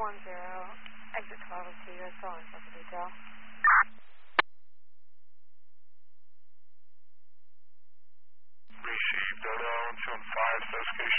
exit 1202, you're still in for detail. Received, Dodo 1215, specification.